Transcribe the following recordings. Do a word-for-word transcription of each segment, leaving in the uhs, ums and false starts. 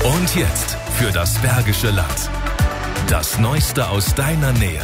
Und jetzt für das Bergische Land. Das Neueste aus deiner Nähe.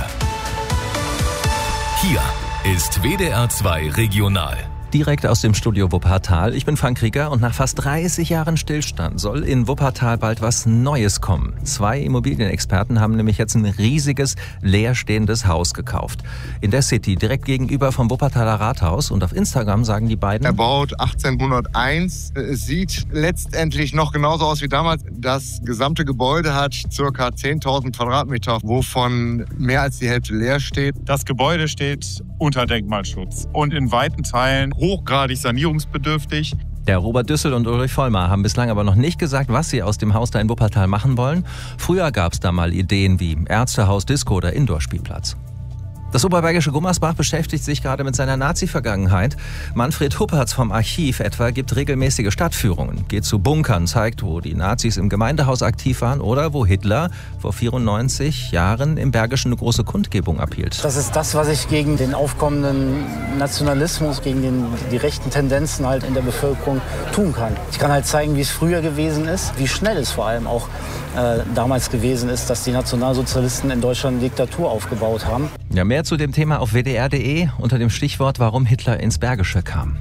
Hier ist W D R zwei Regional. Direkt aus dem Studio Wuppertal. Ich bin Frank Krieger und nach fast dreißig Jahren Stillstand soll in Wuppertal bald was Neues kommen. Zwei Immobilienexperten haben nämlich jetzt ein riesiges, leerstehendes Haus gekauft. In der City, direkt gegenüber vom Wuppertaler Rathaus. Und auf Instagram sagen die beiden: Erbaut achtzehnhunderteins. Es sieht letztendlich noch genauso aus wie damals. Das gesamte Gebäude hat ca. zehntausend Quadratmeter, wovon mehr als die Hälfte leer steht. Das Gebäude steht unter Denkmalschutz und in weiten Teilen hochgradig sanierungsbedürftig. Der Robert Düssel und Ulrich Vollmer haben bislang aber noch nicht gesagt, was sie aus dem Haus da in Wuppertal machen wollen. Früher gab es da mal Ideen wie Ärztehaus, Disco oder Indoor-Spielplatz. Das oberbergische Gummersbach beschäftigt sich gerade mit seiner Nazi-Vergangenheit. Manfred Huppertz vom Archiv etwa gibt regelmäßige Stadtführungen, geht zu Bunkern, zeigt, wo die Nazis im Gemeindehaus aktiv waren oder wo Hitler vor vierundneunzig Jahren im Bergischen eine große Kundgebung abhielt. Das ist das, was ich gegen den aufkommenden Nationalismus, gegen den, die rechten Tendenzen halt in der Bevölkerung tun kann. Ich kann halt zeigen, wie es früher gewesen ist, wie schnell es vor allem auch äh, damals gewesen ist, dass die Nationalsozialisten in Deutschland eine Diktatur aufgebaut haben. Ja, mehr zu dem Thema auf w d r punkt d e unter dem Stichwort Warum Hitler ins Bergische kam.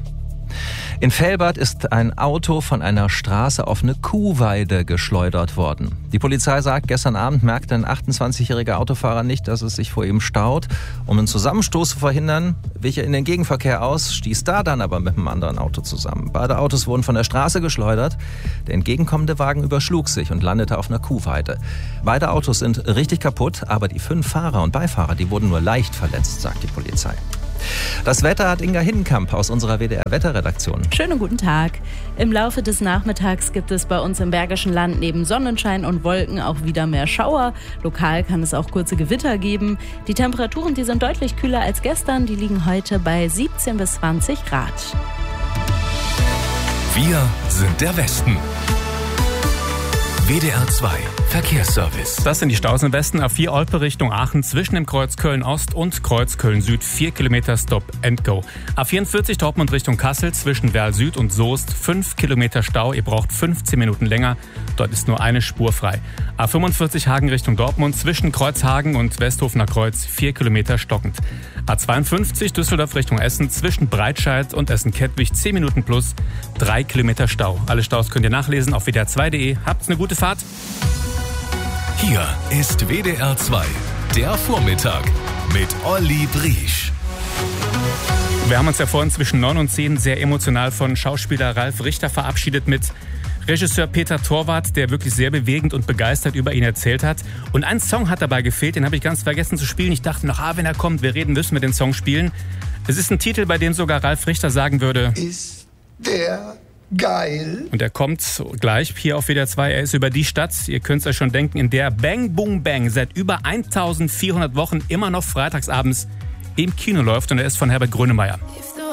In Velbert ist ein Auto von einer Straße auf eine Kuhweide geschleudert worden. Die Polizei sagt, gestern Abend merkte ein achtundzwanzigjähriger Autofahrer nicht, dass es sich vor ihm staut. Um einen Zusammenstoß zu verhindern, wich er in den Gegenverkehr aus, stieß da dann aber mit einem anderen Auto zusammen. Beide Autos wurden von der Straße geschleudert. Der entgegenkommende Wagen überschlug sich und landete auf einer Kuhweide. Beide Autos sind richtig kaputt, aber die fünf Fahrer und Beifahrer, die wurden nur leicht verletzt, sagt die Polizei. Das Wetter hat Inga Hindenkamp aus unserer W D R-Wetterredaktion. Schönen guten Tag. Im Laufe des Nachmittags gibt es bei uns im Bergischen Land neben Sonnenschein und Wolken auch wieder mehr Schauer. Lokal kann es auch kurze Gewitter geben. Die Temperaturen, die sind deutlich kühler als gestern. Die liegen heute bei siebzehn bis zwanzig Grad. Wir sind der Westen. W D R zwei Verkehrsservice. Das sind die Staus im Westen. A vier Olpe Richtung Aachen zwischen dem Kreuz Köln-Ost und Kreuz Köln-Süd. vier Kilometer Stop and Go. A vierundvierzig Dortmund Richtung Kassel zwischen Werl Süd und Soest. fünf Kilometer Stau. Ihr braucht fünfzehn Minuten länger. Dort ist nur eine Spur frei. A fünfundvierzig Hagen Richtung Dortmund zwischen Kreuzhagen und Westhofener Kreuz. vier Kilometer stockend. A zweiundfünfzig Düsseldorf Richtung Essen zwischen Breitscheid und Essen-Kettwig. zehn Minuten plus. drei Kilometer Stau. Alle Staus könnt ihr nachlesen auf w d r zwei punkt d e. Habt's eine gute Fahrt. Hier ist W D R zwei, der Vormittag mit Olli Briesch. Wir haben uns ja vorhin zwischen neun und zehn sehr emotional von Schauspieler Ralf Richter verabschiedet mit Regisseur Peter Torwart, der wirklich sehr bewegend und begeistert über ihn erzählt hat. Und ein Song hat dabei gefehlt, den habe ich ganz vergessen zu spielen. Ich dachte noch, ah, wenn er kommt, wir reden, müssen wir den Song spielen. Es ist ein Titel, bei dem sogar Ralf Richter sagen würde: Ist der geil. Und er kommt gleich hier auf W D R zwei. Er ist über die Stadt, ihr könnt es euch schon denken, in der Bang Boom Bang seit über eintausendvierhundert Wochen immer noch freitagsabends im Kino läuft. Und er ist von Herbert Grönemeyer. If the